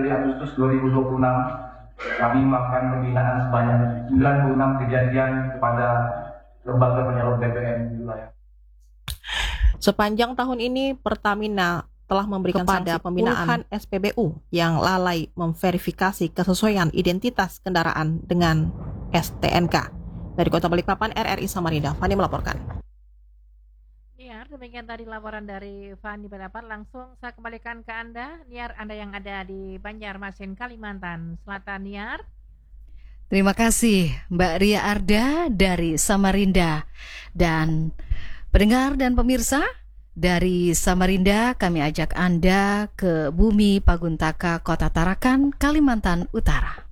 Dari Agustus 2026, kami melakukan pembinaan sebanyak 96 kejadian kepada lembaga penyalur BBM di wilayah. Sepanjang tahun ini, Pertamina telah memberikan kepada pembinaan SPBU yang lalai memverifikasi kesesuaian identitas kendaraan dengan STNK. Dari Kota Balikpapan, RRI Samarinda, Fani melaporkan. Niar, demikian tadi laporan dari Fani Balapan. Langsung saya kembalikan ke Anda, Niar, Anda yang ada di Banjarmasin, Kalimantan Selatan, Niar. Terima kasih Mbak Ria Arda dari Samarinda. Dan pendengar dan pemirsa, dari Samarinda kami ajak Anda ke Bumi Paguntaka, Kota Tarakan, Kalimantan Utara.